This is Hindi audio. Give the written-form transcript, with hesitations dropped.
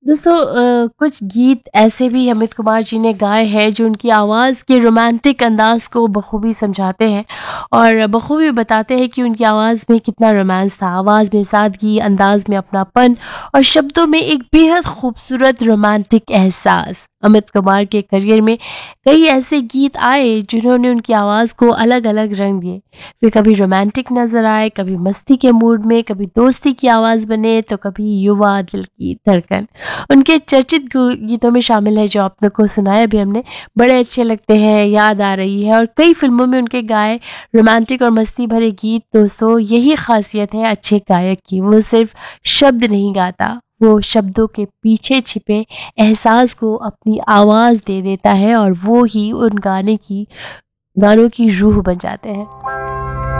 दोस्तों कुछ गीत ऐसे भी अमित कुमार जी ने गाए हैं जो उनकी आवाज़ के रोमांटिक अंदाज़ को बखूबी समझाते हैं और बखूबी बताते हैं कि उनकी आवाज़ में कितना रोमांस था। आवाज़ में सादगी, अंदाज़ में अपनापन और शब्दों में एक बेहद खूबसूरत रोमांटिक एहसास। अमित कुमार के करियर में कई ऐसे गीत आए जिन्होंने उनकी आवाज़ को अलग-अलग रंग दिए। वे कभी रोमांटिक नज़र आए, कभी मस्ती के मूड में, कभी दोस्ती की आवाज़ बने, तो कभी युवा दिल की धड़कन। उनके चर्चित गीतों में शामिल है जो आप लोग को सुनाया भी हमने, बड़े अच्छे लगते हैं, याद आ रही है और कई फिल्मों में उनके गाए रोमांटिक और मस्ती भरे गीत। दोस्तों यही खासियत है अच्छे गायक की, वो सिर्फ शब्द नहीं गाता, वो शब्दों के पीछे छिपे एहसास को अपनी आवाज़ दे देता है और वो ही उन गानों की रूह बन जाते हैं।